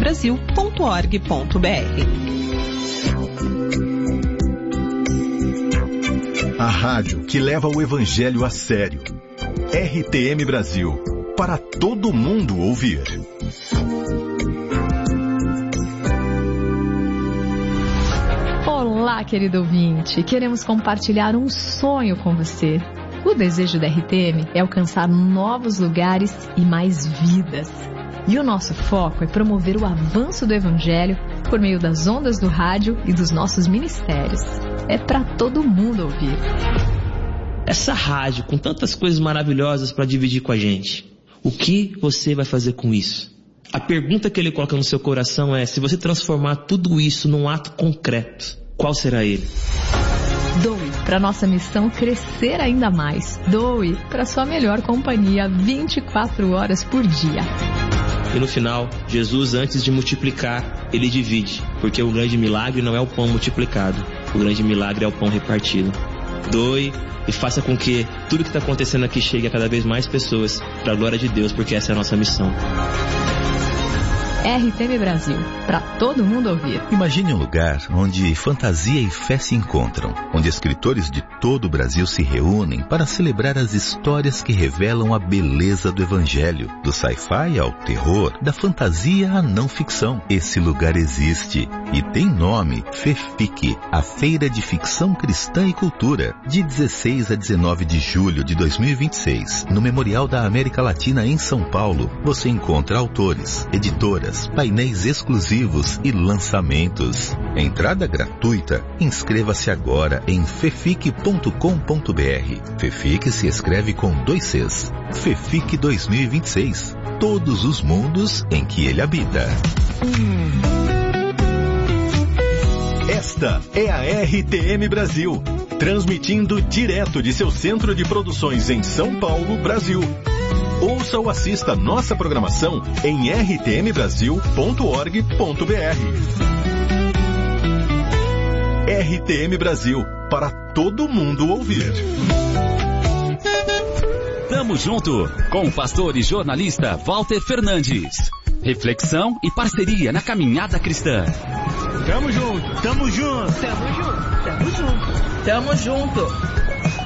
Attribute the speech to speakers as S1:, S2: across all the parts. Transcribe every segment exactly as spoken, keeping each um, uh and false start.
S1: brasil ponto org ponto br.
S2: A rádio que leva o evangelho a sério. R T M Brasil, para todo mundo ouvir.
S3: Olá, querido ouvinte. Queremos compartilhar um sonho com você. O desejo da R T M é alcançar novos lugares e mais vidas. E o nosso foco é promover o avanço do evangelho por meio das ondas do rádio e dos nossos ministérios. É para todo mundo ouvir.
S4: Essa rádio com tantas coisas maravilhosas para dividir com a gente. O que você vai fazer com isso? A pergunta que ele coloca no seu coração é: se você transformar tudo isso num ato concreto, qual será ele?
S3: Doe para nossa missão crescer ainda mais. Doe para sua melhor companhia vinte e quatro horas por dia.
S4: E no final, Jesus, antes de multiplicar, ele divide, porque o grande milagre não é o pão multiplicado, o grande milagre é o pão repartido. Doe e faça com que tudo que está acontecendo aqui chegue a cada vez mais pessoas, para a glória de Deus, porque essa é a nossa missão.
S3: R T M Brasil, para todo mundo ouvir.
S5: Imagine um lugar onde fantasia e fé se encontram, onde escritores de todo o Brasil se reúnem para celebrar as histórias que revelam a beleza do evangelho, do sci-fi ao terror, da fantasia à não ficção. Esse lugar existe e tem nome: FEFIC, a Feira de Ficção Cristã e Cultura, de dezesseis a dezenove de julho de dois mil e vinte e seis, no Memorial da América Latina em São Paulo. Você encontra autores, editoras, painéis exclusivos e lançamentos. Entrada gratuita. Inscreva-se agora em fefic ponto com ponto br. FEFIC se escreve com dois Cs. FEFIC dois mil e vinte e seis. Todos os mundos em que ele habita.
S2: Esta é a R T M Brasil, transmitindo direto de seu centro de produções em São Paulo, Brasil. Ouça ou assista nossa programação em r t m brasil ponto org ponto br. R T M Brasil, para todo mundo ouvir.
S6: Tamo junto com o pastor e jornalista Walter Fernandes. Reflexão e parceria na caminhada cristã.
S7: Tamo junto, tamo junto,
S8: tamo junto, tamo junto, tamo junto.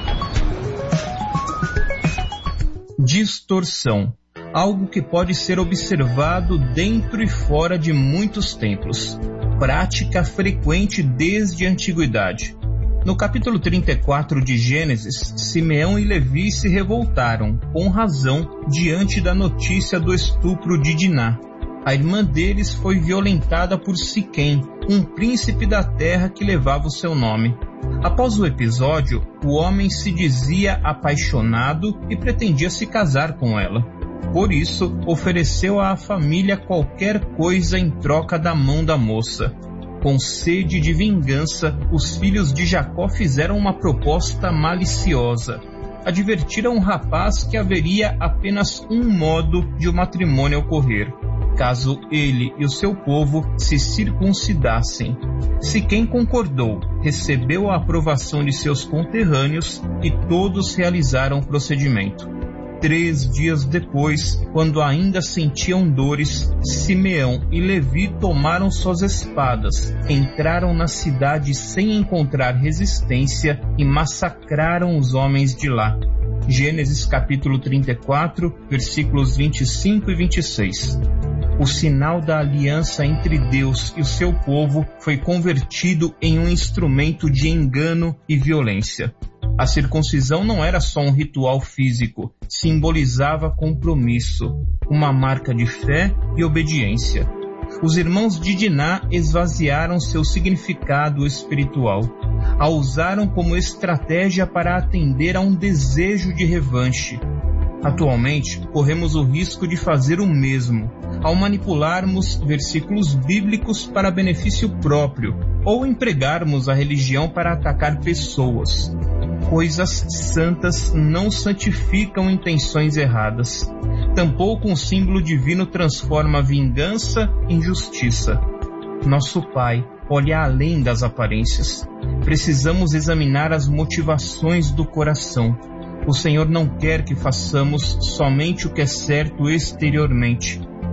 S9: Distorção, algo que pode ser observado dentro e fora de muitos templos, prática frequente desde a antiguidade. No capítulo trinta e quatro de Gênesis, Simeão e Levi se revoltaram, com razão, diante da notícia do estupro de Diná. A irmã deles foi violentada por Siquém, um príncipe da terra que levava o seu nome. Após o episódio, o homem se dizia apaixonado e pretendia se casar com ela. Por isso, ofereceu à família qualquer coisa em troca da mão da moça. Com sede de vingança, os filhos de Jacó fizeram uma proposta maliciosa. Advertiram o rapaz que haveria apenas um modo de o matrimônio ocorrer: caso ele e o seu povo se circuncidassem. Siquém concordou, recebeu a aprovação de seus conterrâneos e todos realizaram o procedimento. Três dias depois, quando ainda sentiam dores, Simeão e Levi tomaram suas espadas, entraram na cidade sem encontrar resistência e massacraram os homens de lá. Gênesis capítulo trinta e quatro, versículos vinte e cinco e vinte e seis. O sinal da aliança entre Deus e o seu povo foi convertido em um instrumento de engano e violência. A circuncisão não era só um ritual físico, simbolizava compromisso, uma marca de fé e obediência. Os irmãos de Diná esvaziaram seu significado espiritual. A usaram como estratégia para atender a um desejo de revanche. Atualmente, corremos o risco de fazer o mesmo, ao manipularmos versículos bíblicos para benefício próprio, ou empregarmos a religião para atacar pessoas. Coisas santas não santificam intenções erradas. Tampouco um símbolo divino transforma vingança em justiça. Nosso Pai olha além das aparências. Precisamos examinar as motivações do coração. O Senhor não quer que façamos somente o que é certo exteriormente.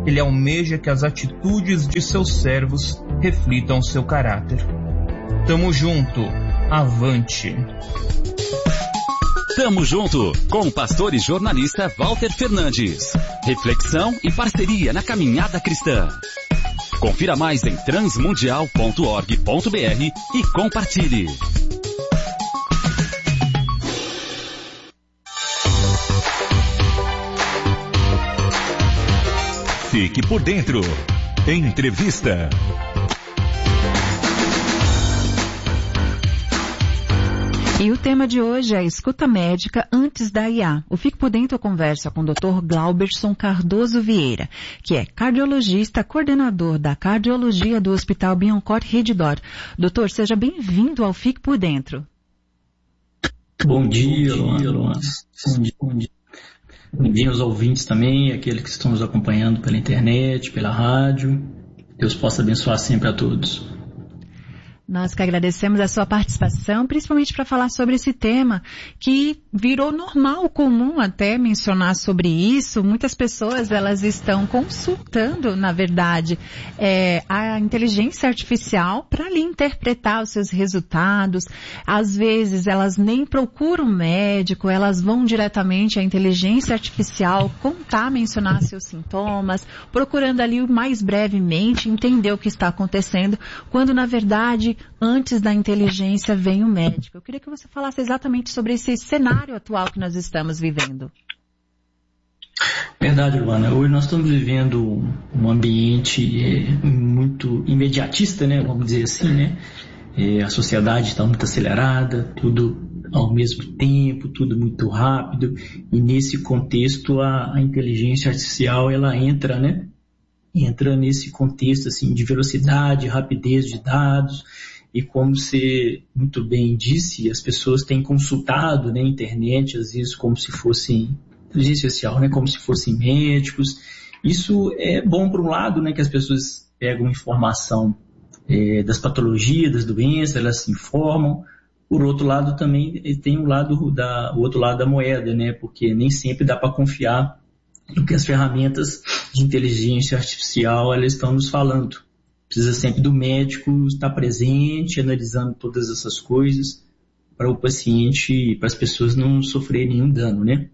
S9: ele almeja que as atitudes de seus servos reflitam seu caráter. Tamo junto, avante!
S6: Tamo junto com o pastor e jornalista Walter Fernandes. Reflexão e parceria na caminhada cristã. Confira mais em transmundial ponto org ponto br e compartilhe.
S2: Fique por dentro. Entrevista.
S10: E o tema de hoje é a escuta médica antes da I A. O Fique por Dentro conversa com o doutor Glauberson Cardoso Vieira, que é cardiologista, coordenador da cardiologia do Hospital Bianchor Redditor. Doutor, seja bem-vindo ao Fique por Dentro.
S11: Bom dia, Luana. Bom dia, bom dia. Bom dia aos ouvintes também, aqueles que estão nos acompanhando pela internet, pela rádio. Deus possa abençoar sempre a todos.
S10: Nós que agradecemos a sua participação, principalmente para falar sobre esse tema que virou normal, comum até mencionar sobre isso. Muitas pessoas, elas estão consultando, na verdade, é, a inteligência artificial para ali interpretar os seus resultados. Às vezes, elas nem procuram médico, elas vão diretamente à inteligência artificial contar, mencionar seus sintomas, procurando ali mais brevemente entender o que está acontecendo, quando, na verdade, antes da inteligência vem o médico. Eu queria que você falasse exatamente sobre esse cenário atual que nós estamos vivendo.
S11: Verdade, Luana. Hoje nós estamos vivendo um ambiente é, muito imediatista, né? Vamos dizer assim, né? É, a sociedade está muito acelerada, tudo ao mesmo tempo, tudo muito rápido. E nesse contexto a, a inteligência artificial ela entra, né? Entra nesse contexto assim de velocidade, rapidez de dados. E como você muito bem disse, as pessoas têm consultado na, né, internet, às vezes como se fossem inteligência artificial, né, como se fossem médicos. Isso é bom por um lado, né, que as pessoas pegam informação é, das patologias, das doenças, elas se informam. Por outro lado também tem o, lado da, o outro lado da moeda, né, porque nem sempre dá para confiar no que as ferramentas de inteligência artificial elas estão nos falando. Precisa sempre do médico estar presente, analisando todas essas coisas para o paciente, para as pessoas não sofrerem nenhum dano, né?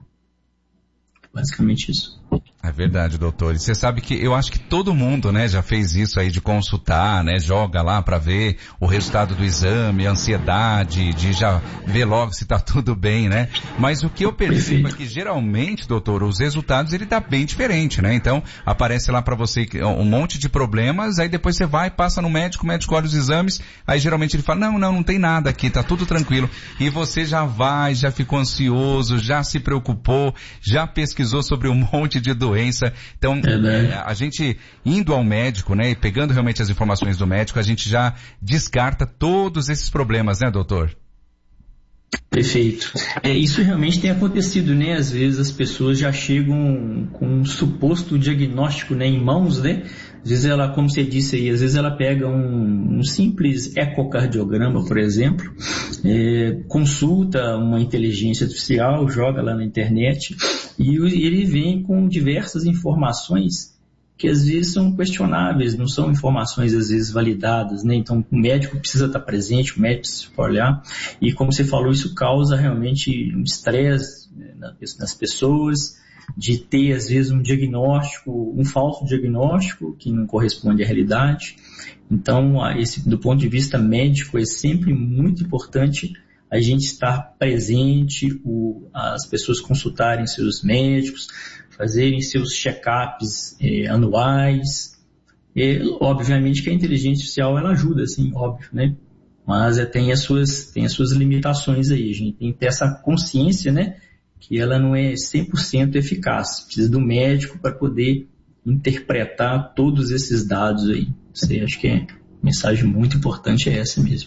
S11: Basicamente isso.
S12: É verdade, doutor. E você sabe que eu acho que todo mundo, né, já fez isso aí de consultar, né, joga lá para ver o resultado do exame, a ansiedade, de já ver logo se tá tudo bem, né? Mas o que eu percebo é que geralmente, doutor, os resultados ele tá bem diferente, né? Então, aparece lá para você um monte de problemas, aí depois você vai, passa no médico, o médico olha os exames, aí geralmente ele fala, não, não, não tem nada aqui, tá tudo tranquilo. E você já vai, já ficou ansioso, já se preocupou, já pesquisou sobre um monte de doenças. Então, é, a gente indo ao médico, né, e pegando realmente as informações do médico, a gente já descarta todos esses problemas, né, doutor?
S11: Perfeito. É, isso realmente tem acontecido, né? Às vezes as pessoas já chegam com um suposto diagnóstico, né, em mãos, né? Às vezes ela, como você disse aí, às vezes ela pega um, um simples ecocardiograma, por exemplo, é, consulta uma inteligência artificial, joga lá na internet e ele vem com diversas informações que às vezes são questionáveis, não são informações às vezes validadas, né? Então o médico precisa estar presente, o médico precisa olhar, e como você falou, isso causa realmente um estresse nas pessoas, de ter às vezes um diagnóstico, um falso diagnóstico que não corresponde à realidade. Então, esse, do ponto de vista médico, é sempre muito importante a gente estar presente, o, as pessoas consultarem seus médicos, fazerem seus check-ups eh, anuais. E, obviamente que a inteligência artificial ela ajuda, sim, óbvio, né? Mas é, tem, as suas, tem as suas limitações aí. A gente tem que ter essa consciência, né? Que ela não é cem por cento eficaz. Precisa do médico para poder interpretar todos esses dados aí. Você acho que é uma mensagem muito importante é essa mesmo.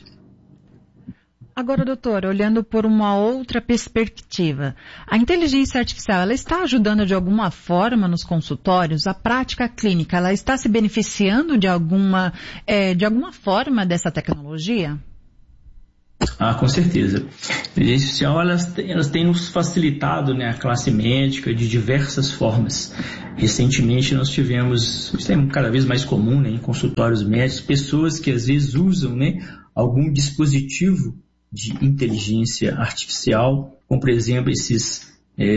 S10: Agora, doutor, olhando por uma outra perspectiva, a inteligência artificial, ela está ajudando de alguma forma nos consultórios? A prática clínica, ela está se beneficiando de alguma, é, de alguma forma dessa tecnologia?
S11: Ah, com certeza. A inteligência artificial, elas, têm, elas têm nos facilitado, né, a classe médica de diversas formas. Recentemente nós tivemos, isso é cada vez mais comum, né, em consultórios médicos, pessoas que às vezes usam, né, algum dispositivo de inteligência artificial, como por exemplo esses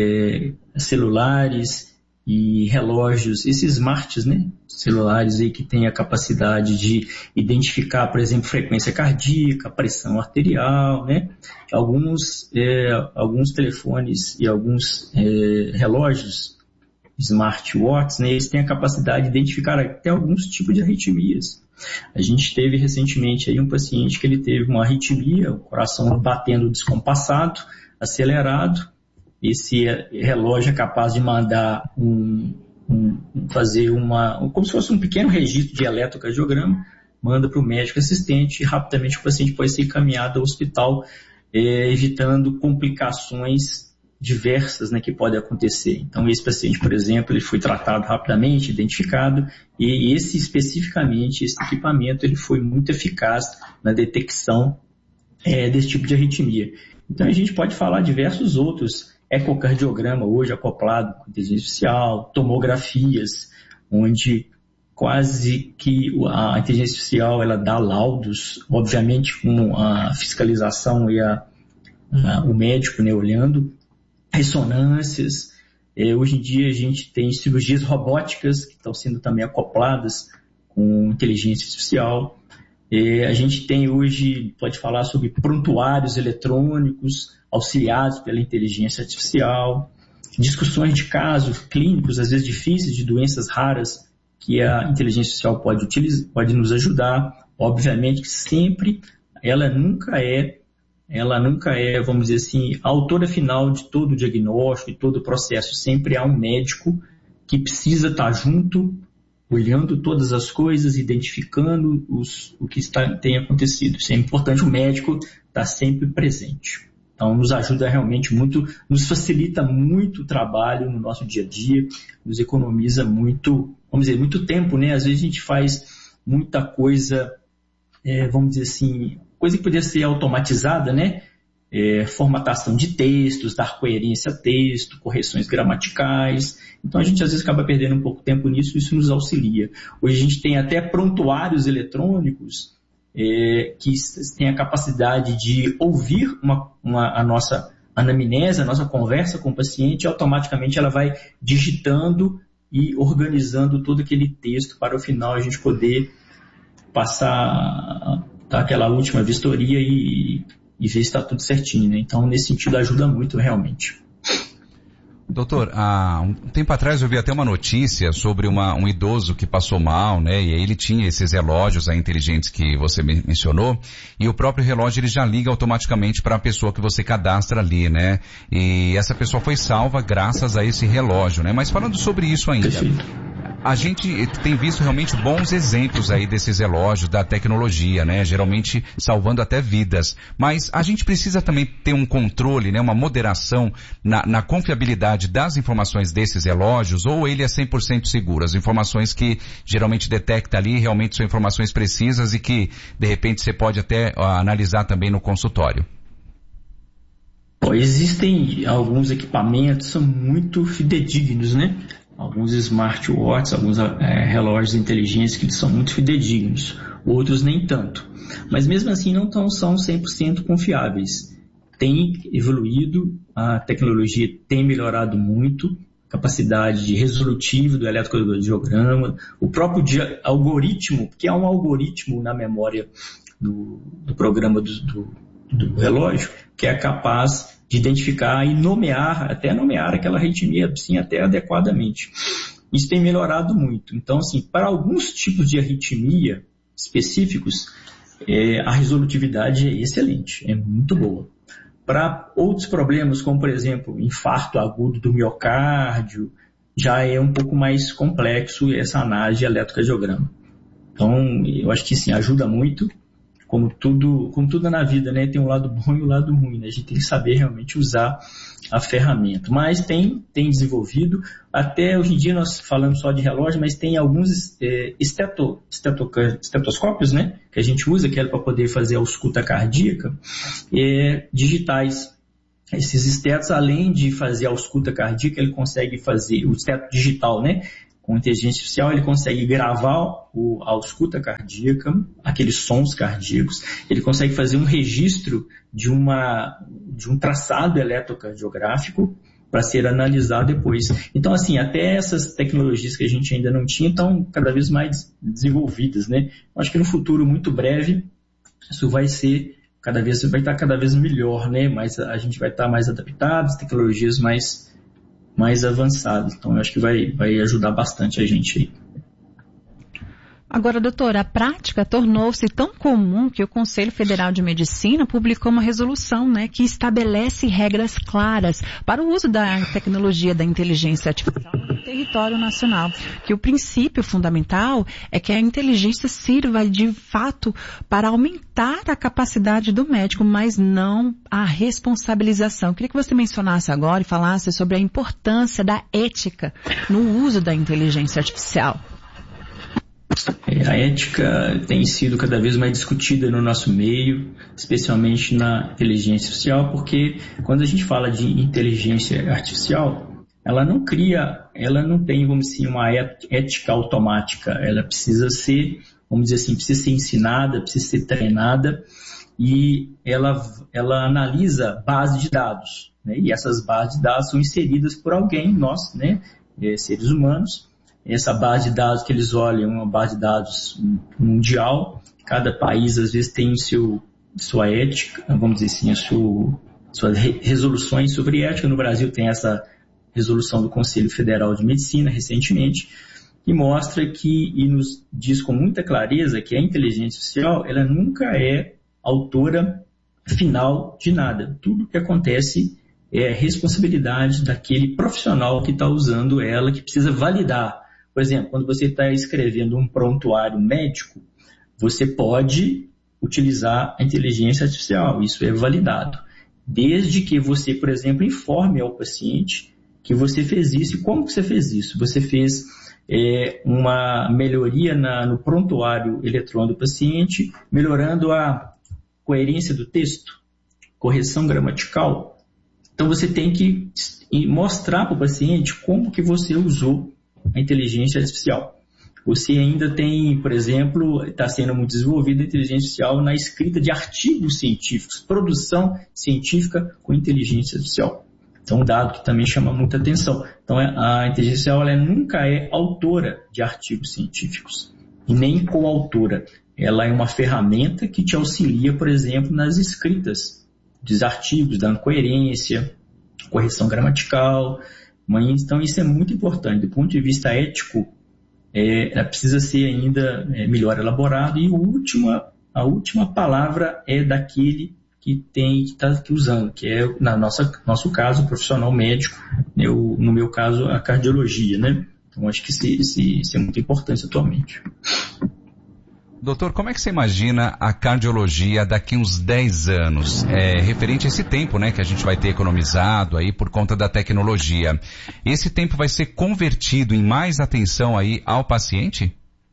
S11: é, celulares e relógios, esses smarts, né, celulares aí que têm a capacidade de identificar, por exemplo, frequência cardíaca, pressão arterial, né, alguns, é, alguns telefones e alguns é, relógios, smartwatches, né, eles têm a capacidade de identificar até alguns tipos de arritmias. A gente teve recentemente aí um paciente que ele teve uma arritmia, o coração batendo descompassado, acelerado. Esse relógio é capaz de mandar um, um fazer uma, como se fosse um pequeno registro de eletrocardiograma, manda para o médico assistente e rapidamente o paciente pode ser encaminhado ao hospital, é, evitando complicações diversas, né, que podem acontecer. Então esse paciente, por exemplo, ele foi tratado rapidamente, identificado, e esse especificamente, esse equipamento, ele foi muito eficaz na detecção é, desse tipo de arritmia. Então a gente pode falar diversos outros, ecocardiograma hoje acoplado com inteligência artificial, tomografias, onde quase que a inteligência artificial ela dá laudos, obviamente com a fiscalização e a, a, o médico, né, olhando, ressonâncias. É, hoje em dia a gente tem cirurgias robóticas que estão sendo também acopladas com inteligência artificial. É, a gente tem hoje, pode falar sobre prontuários eletrônicos auxiliados pela inteligência artificial, discussões de casos clínicos, às vezes difíceis, de doenças raras que a inteligência artificial pode, utilizar, pode nos ajudar. Obviamente que sempre, ela nunca é ela nunca é, vamos dizer assim, a autora final de todo o diagnóstico e todo o processo. Sempre há um médico que precisa estar junto, olhando todas as coisas, identificando os, o que está, tem acontecido. Isso é importante, o médico estar sempre presente. Então, nos ajuda realmente muito, nos facilita muito o trabalho no nosso dia a dia, nos economiza muito, vamos dizer, muito tempo, né? Às vezes a gente faz muita coisa, é, vamos dizer assim, coisa que poderia ser automatizada, né? É, formatação de textos, dar coerência a texto, correções gramaticais. Então a gente às vezes acaba perdendo um pouco de tempo nisso, isso nos auxilia. Hoje a gente tem até prontuários eletrônicos é, que têm a capacidade de ouvir uma, uma, a nossa anamnese, a nossa conversa com o paciente, e automaticamente ela vai digitando e organizando todo aquele texto para o final a gente poder passar tá, aquela última vistoria e, e ver se está tudo certinho, né? Então, nesse sentido, ajuda muito, realmente.
S12: Doutor, há um tempo atrás eu vi até uma notícia sobre uma, um idoso que passou mal, né? E aí ele tinha esses relógios aí inteligentes que você mencionou, e o próprio relógio ele já liga automaticamente para a pessoa que você cadastra ali, né? E essa pessoa foi salva graças a esse relógio, né? Mas falando sobre isso ainda, perfeito. A gente tem visto realmente bons exemplos aí desses relógios, da tecnologia, né? Geralmente salvando até vidas. Mas a gente precisa também ter um controle, né? Uma moderação na, na confiabilidade das informações desses relógios, ou ele é cem por cento seguro? As informações que geralmente detecta ali realmente são informações precisas e que, de repente, você pode até uh, analisar também no consultório.
S11: Bom, existem alguns equipamentos que são muito fidedignos, né? Alguns smartwatches, alguns é, relógios inteligentes que são muito fidedignos, outros nem tanto. Mas mesmo assim não tão, são cem por cento confiáveis. Tem evoluído, a tecnologia tem melhorado muito, capacidade de resolutivo do eletrocardiograma, o próprio dia, algoritmo, porque há um algoritmo na memória do, do programa do, do, do relógio, que é capaz de identificar e nomear, até nomear aquela arritmia, sim, até adequadamente. Isso tem melhorado muito. Então, assim, para alguns tipos de arritmia específicos, é, a resolutividade é excelente, é muito boa. Para outros problemas, como, por exemplo, infarto agudo do miocárdio, já é um pouco mais complexo essa análise de eletrocardiograma. Então, eu acho que sim, ajuda muito. como tudo, como tudo na vida, né? Tem um lado bom e um lado ruim, né? A gente tem que saber realmente usar a ferramenta. Mas tem, tem desenvolvido, até hoje em dia nós falamos só de relógio, mas tem alguns é, esteto, esteto, estetoscópios, né? Que a gente usa, que é para poder fazer a ausculta cardíaca, é, digitais. Esses estetos, além de fazer a ausculta cardíaca, ele consegue fazer o esteto digital, né? Com inteligência artificial, ele consegue gravar o, a ausculta cardíaca, aqueles sons cardíacos, ele consegue fazer um registro de, uma, de um traçado eletrocardiográfico para ser analisado depois. Então, assim, até essas tecnologias que a gente ainda não tinha estão cada vez mais desenvolvidas, né? Acho que no futuro muito breve isso vai ser cada vez, vai estar cada vez melhor, né? Mas a gente vai estar mais adaptado, tecnologias mais mais avançado. Então, eu acho que vai, vai ajudar bastante a gente aí.
S10: Agora, doutora, a prática tornou-se tão comum que o Conselho Federal de Medicina publicou uma resolução, né, que estabelece regras claras para o uso da tecnologia da inteligência artificial no território nacional. Que o princípio fundamental é que a inteligência sirva de fato para aumentar a capacidade do médico, mas não a responsabilização. Eu queria que você mencionasse agora e falasse sobre a importância da ética no uso da inteligência artificial.
S11: A ética tem sido cada vez mais discutida no nosso meio, especialmente na inteligência artificial, porque quando a gente fala de inteligência artificial, ela não cria, ela não tem, vamos dizer assim, uma ética automática, ela precisa ser, vamos dizer assim, precisa ser ensinada, precisa ser treinada, e ela, ela analisa bases de dados, né? E essas bases de dados são inseridas por alguém, nós, né, seres humanos. Essa base de dados que eles olham é uma base de dados mundial. Cada país, às vezes, tem seu, sua ética, vamos dizer assim, a sua, suas resoluções sobre ética. No Brasil tem essa resolução do Conselho Federal de Medicina, recentemente, que mostra que, e nos diz com muita clareza, que a inteligência artificial, ela nunca é autora final de nada. Tudo que acontece é responsabilidade daquele profissional que está usando ela, que precisa validar. Por exemplo, quando você está escrevendo um prontuário médico, você pode utilizar a inteligência artificial, isso é validado. Desde que você, por exemplo, informe ao paciente que você fez isso e como que você fez isso. Você fez é, uma melhoria na, no prontuário eletrônico do paciente, melhorando a coerência do texto, correção gramatical. Então você tem que mostrar para o paciente como que você usou a inteligência artificial. Você ainda tem, por exemplo, está sendo muito desenvolvida a inteligência artificial na escrita de artigos científicos, produção científica com inteligência artificial. Então, um dado que também chama muita atenção. Então, a inteligência artificial ela nunca é autora de artigos científicos e nem coautora. Ela é uma ferramenta que te auxilia, por exemplo, nas escritas dos artigos, dando coerência, correção gramatical. Então, isso é muito importante. Do ponto de vista ético, é, ela precisa ser ainda é, melhor elaborado. E a última, a última palavra é daquele que tem que está usando, que é, na nossa nosso caso, o profissional médico, eu, no meu caso, a cardiologia, né? Então, acho que isso, isso, isso é muito importante atualmente.
S12: Doutor, como é que você imagina a cardiologia daqui uns dez anos, é, referente a esse tempo, né, que a gente vai ter economizado aí por conta da tecnologia? Esse tempo vai ser convertido em mais atenção aí ao paciente?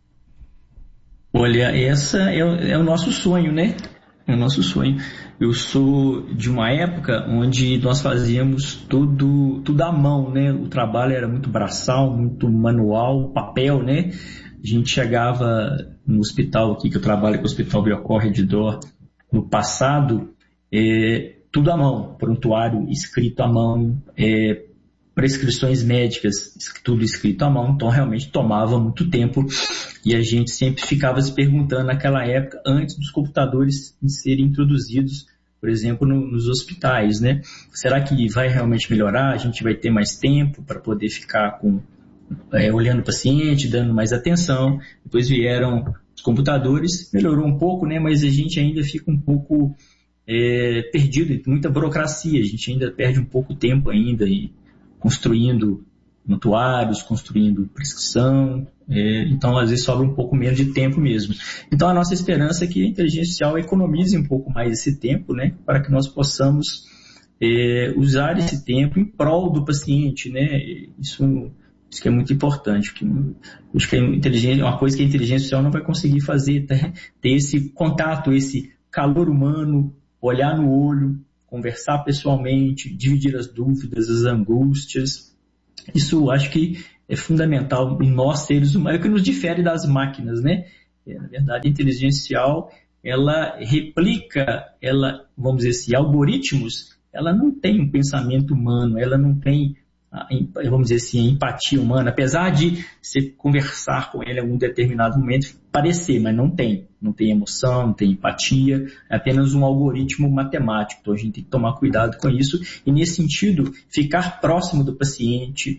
S11: Olha, essa é, é o nosso sonho, né? É o nosso sonho. Eu sou de uma época onde nós fazíamos tudo, tudo à mão, né? O trabalho era muito braçal, muito manual, papel, né? A gente chegava no hospital aqui, que eu trabalho com o Hospital Biocor Redditor, no passado, é, tudo à mão, prontuário escrito à mão, é, prescrições médicas, tudo escrito à mão, então realmente tomava muito tempo e a gente sempre ficava se perguntando naquela época, antes dos computadores serem introduzidos, por exemplo, no, nos hospitais, né? Será que vai realmente melhorar? A gente vai ter mais tempo para poder ficar com É, olhando o paciente, dando mais atenção. Depois vieram os computadores, melhorou um pouco, né? Mas a gente ainda fica um pouco é, perdido, muita burocracia, a gente ainda perde um pouco tempo ainda e construindo prontuários, construindo prescrição, é, então às vezes sobra um pouco menos de tempo mesmo. Então a nossa esperança é que a inteligência artificial economize um pouco mais esse tempo, né, para que nós possamos é, usar esse tempo em prol do paciente, né, isso, isso que é muito importante, que, acho que é uma coisa que a inteligência artificial não vai conseguir fazer, tá? Ter esse contato, esse calor humano, olhar no olho, conversar pessoalmente, dividir as dúvidas, as angústias. Isso acho que é fundamental em nós seres humanos, é o que nos difere das máquinas, né? É, na verdade, a inteligência artificial, ela replica, ela, vamos dizer assim, algoritmos, ela não tem um pensamento humano, ela não tem, vamos dizer assim, a empatia humana, apesar de você conversar com ele em algum determinado momento, parecer, mas não tem. Não tem emoção, não tem empatia, é apenas um algoritmo matemático. Então a gente tem que tomar cuidado com isso e, nesse sentido, ficar próximo do paciente,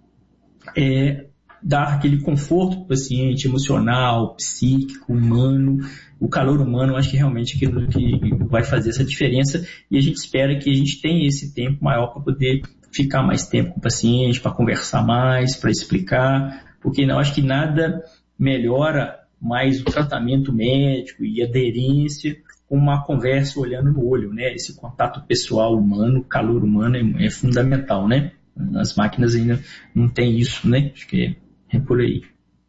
S11: é, dar aquele conforto para o paciente emocional, psíquico, humano. O calor humano, acho que realmente é aquilo que vai fazer essa diferença e a gente espera que a gente tenha esse tempo maior para poder ficar mais tempo com o paciente, para conversar mais, para explicar, porque eu acho que nada melhora mais o tratamento médico e aderência com uma conversa olhando no olho, né? Esse contato pessoal humano, calor humano é, é fundamental, né? As máquinas ainda não têm isso, né? Acho que é, é por aí.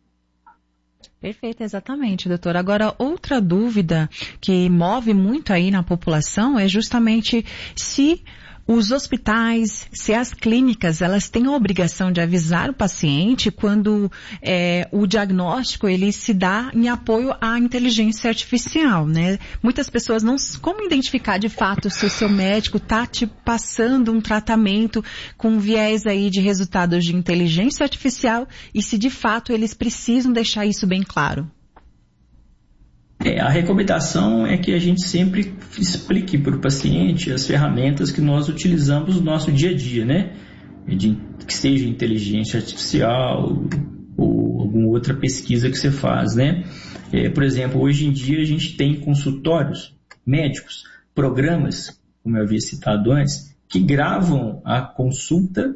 S10: Perfeito, exatamente, doutor. Agora, outra dúvida que move muito aí na população é justamente se os hospitais, se as clínicas, elas têm a obrigação de avisar o paciente quando é, o diagnóstico ele se dá em apoio à inteligência artificial, né? Muitas pessoas não... Como identificar de fato se o seu médico está te passando um tratamento com viés aí de resultados de inteligência artificial e se de fato eles precisam deixar isso bem claro?
S11: É, a recomendação é que a gente sempre explique para o paciente as ferramentas que nós utilizamos no nosso dia a dia, né? De, que seja inteligência artificial ou alguma outra pesquisa que você faz, né? É, por exemplo, hoje em dia a gente tem consultórios médicos, programas, como eu havia citado antes, que gravam a consulta,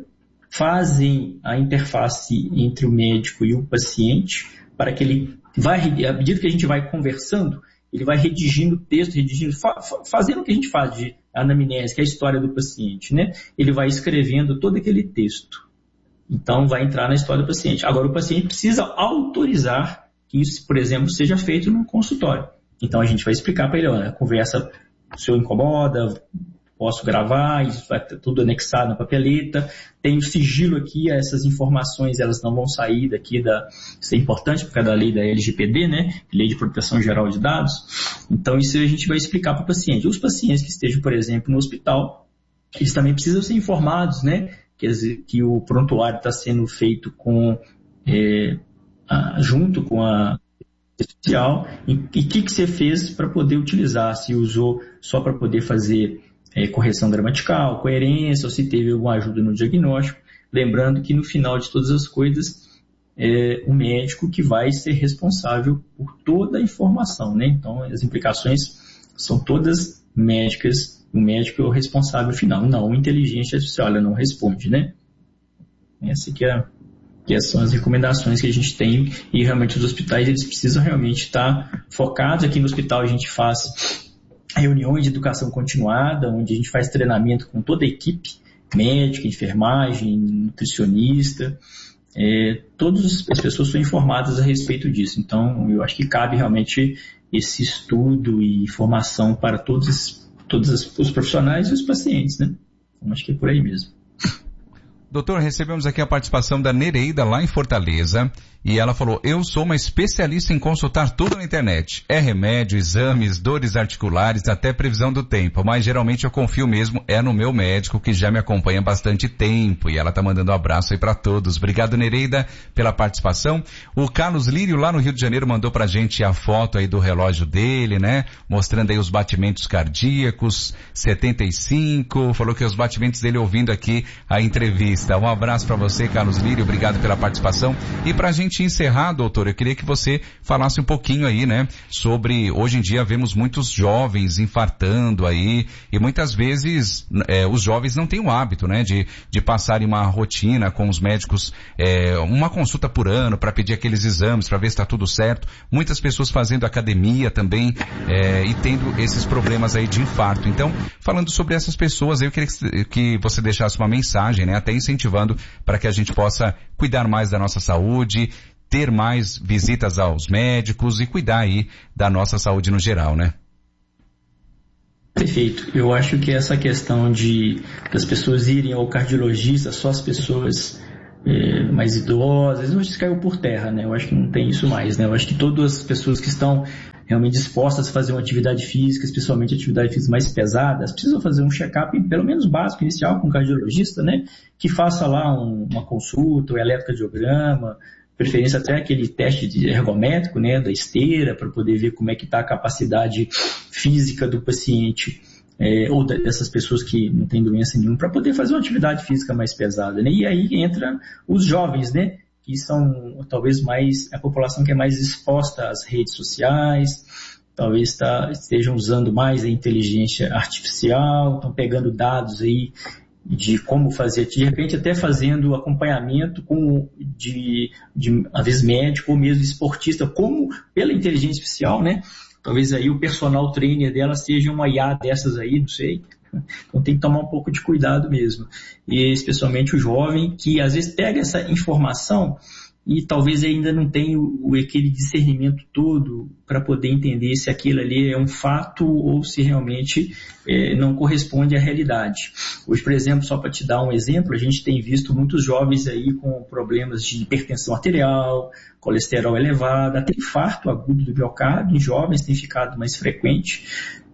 S11: fazem a interface entre o médico e o paciente para que ele vai, à medida que a gente vai conversando, ele vai redigindo o texto, redigindo, fa, fazendo o que a gente faz de anamnese, que é a história do paciente, né? Ele vai escrevendo todo aquele texto. Então, vai entrar na história do paciente. Agora, o paciente precisa autorizar que isso, por exemplo, seja feito no consultório. Então, a gente vai explicar para ele, olha, a conversa, o senhor incomoda, posso gravar, isso vai ter tudo anexado na papeleta, tem o sigilo aqui, essas informações elas não vão sair daqui da... Isso é importante por causa da lei da L G P D, né? Lei de Proteção Geral de Dados. Então isso a gente vai explicar para o paciente. Os pacientes que estejam, por exemplo, no hospital, eles também precisam ser informados, né? Quer dizer, que o prontuário está sendo feito com, é, a, junto com a especial e o que, que você fez para poder utilizar, se usou só para poder fazer É, correção gramatical, coerência, ou se teve alguma ajuda no diagnóstico. Lembrando que no final de todas as coisas, é o médico que vai ser responsável por toda a informação, né? Então, as implicações são todas médicas, o médico é o responsável final. Não, a inteligência artificial, ela não responde, né? Essa que, é, que são as recomendações que a gente tem e realmente os hospitais, eles precisam realmente estar focados. Aqui no hospital a gente faz reuniões de educação continuada, onde a gente faz treinamento com toda a equipe, médica, enfermagem, nutricionista, é, todas as pessoas são informadas a respeito disso. Então, eu acho que cabe realmente esse estudo e formação para todos, todos os profissionais e os pacientes, né? Então, acho que é por aí mesmo.
S12: Doutor, recebemos aqui a participação da Nereida lá em Fortaleza e ela falou, eu sou uma especialista em consultar tudo na internet. É remédio, exames, dores articulares, até previsão do tempo, mas geralmente eu confio mesmo é no meu médico que já me acompanha há bastante tempo e ela tá mandando um abraço aí para todos. Obrigado, Nereida, pela participação. O Carlos Lírio lá no Rio de Janeiro mandou pra gente a foto aí do relógio dele, né? Mostrando aí os batimentos cardíacos, setenta e cinco, falou que os batimentos dele ouvindo aqui a entrevista. cardiologista. Um abraço para você, Carlos Lírio, obrigado pela participação. E para a gente encerrar, doutor, eu queria que você falasse um pouquinho aí, né, sobre, hoje em dia vemos muitos jovens infartando aí, e muitas vezes é, os jovens não têm o hábito, né, de, de passarem uma rotina com os médicos, é, uma consulta por ano para pedir aqueles exames, para ver se está tudo certo. Muitas pessoas fazendo academia também, é, e tendo esses problemas aí de infarto. Então, falando sobre essas pessoas, eu queria que, que você deixasse uma mensagem, né, até incentivando para que a gente possa cuidar mais da nossa saúde, ter mais visitas aos médicos e cuidar aí da nossa saúde no geral, né?
S11: Perfeito. Eu acho que essa questão de das pessoas irem ao cardiologista, só as pessoas é, mais idosas, hoje isso caiu por terra, né? Eu acho que não tem isso mais, né? Eu acho que todas as pessoas que estão realmente dispostas a fazer uma atividade física, especialmente atividade física mais pesadas, precisam fazer um check-up, pelo menos básico, inicial, com um cardiologista, né? Que faça lá um, uma consulta, um eletrocardiograma, preferência até aquele teste de ergométrico, né, da esteira, para poder ver como é que está a capacidade física do paciente, é, ou dessas pessoas que não têm doença nenhuma, para poder fazer uma atividade física mais pesada, né? E aí entra os jovens, né, que são talvez mais, a população que é mais exposta às redes sociais, talvez tá, estejam usando mais a inteligência artificial, estão pegando dados aí de como fazer, de repente até fazendo acompanhamento com, de, de, às vezes médico ou mesmo esportista, como pela inteligência artificial, né? Talvez aí o personal trainer dela seja uma I A dessas aí, não sei. Então tem que tomar um pouco de cuidado mesmo. E especialmente o jovem que às vezes pega essa informação e talvez ainda não tenha o, aquele discernimento todo para poder entender se aquilo ali é um fato ou se realmente é, não corresponde à realidade. Hoje, por exemplo, só para te dar um exemplo, a gente tem visto muitos jovens aí com problemas de hipertensão arterial, colesterol elevado, até infarto agudo do miocárdio em jovens tem ficado mais frequente.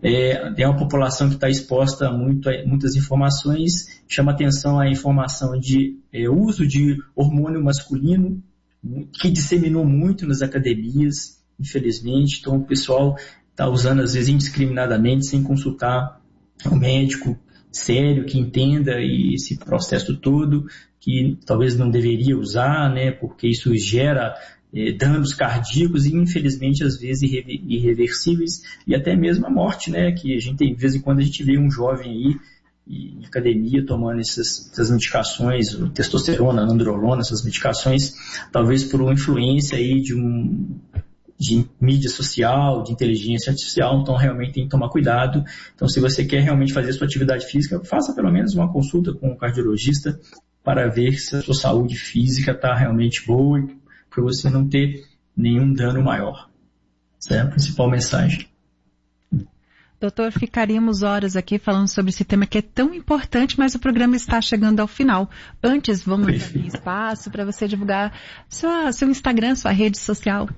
S11: É, é uma população que está exposta a, muito, a muitas informações, chama atenção a informação de é, uso de hormônio masculino, que disseminou muito nas academias, infelizmente. Então o pessoal está usando às vezes indiscriminadamente, sem consultar um médico sério que entenda esse processo todo, que talvez não deveria usar, né, porque isso gera eh, danos cardíacos e infelizmente às vezes irre- irreversíveis e até mesmo a morte, né, que a gente tem, de vez em quando a gente vê um jovem aí em academia tomando essas, essas medicações, testosterona, androlona, essas medicações, talvez por uma influência aí de, um, de mídia social, de inteligência artificial, então realmente tem que tomar cuidado. Então se você quer realmente fazer a sua atividade física, faça pelo menos uma consulta com um cardiologista para ver se a sua saúde física está realmente boa, para você não ter nenhum dano maior. Essa é a principal mensagem.
S10: Doutor, ficaríamos horas aqui falando sobre esse tema que é tão importante, mas o programa está chegando ao final. Antes, vamos dar espaço para você divulgar sua, seu Instagram, sua rede social.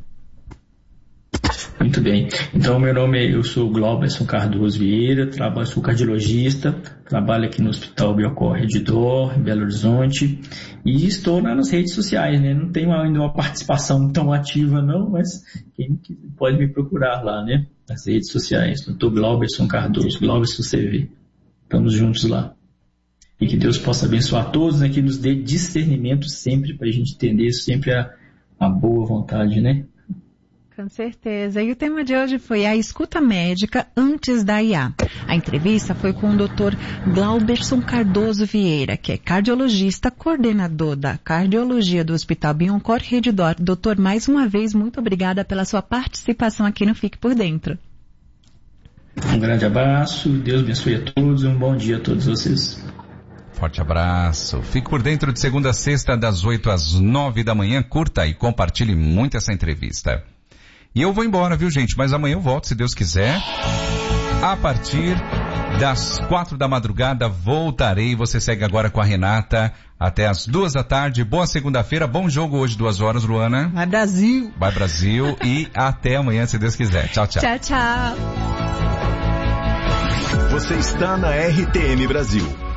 S11: Muito bem. Então, meu nome é, eu sou Glauberson Cardoso Vieira, trabalho, sou cardiologista, trabalho aqui no Hospital Biocor Redditor, em Belo Horizonte, e estou nas redes sociais, né? Não tenho ainda uma participação tão ativa, não, mas quem pode me procurar lá, né? Nas redes sociais, doutor Glauberson Cardoso, Glauberson C V. Estamos juntos lá. E que Deus possa abençoar todos, né? Que nos dê discernimento sempre, para a gente entender sempre a, a boa vontade, né?
S10: Com certeza. E o tema de hoje foi a escuta médica antes da I A. A entrevista foi com o doutor Glauberson Cardoso Vieira, que é cardiologista, coordenador da cardiologia do Hospital Biocor Redditor. Doutor, mais uma vez, muito obrigada pela sua participação aqui no Fique por Dentro.
S11: Um grande abraço, Deus abençoe a todos e um bom dia a todos vocês.
S12: Forte abraço. Fique por dentro de segunda a sexta, das oito às nove da manhã. Curta e compartilhe muito essa entrevista. E eu vou embora, viu, gente? Mas amanhã eu volto, se Deus quiser. A partir das quatro da madrugada voltarei. Você segue agora com a Renata até as duas da tarde. Boa segunda-feira, bom jogo hoje, duas horas, Luana.
S10: Vai Brasil.
S12: Vai Brasil e até amanhã, se Deus quiser. Tchau, tchau.
S10: Tchau, tchau.
S2: Você está na R T M Brasil.